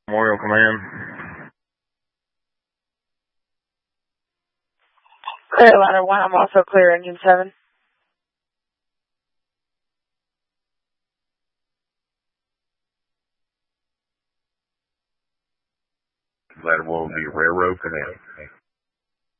Memorial Command. Clear ladder 1, I'm also clear engine 7. Ladder 1 will be Railroad Command.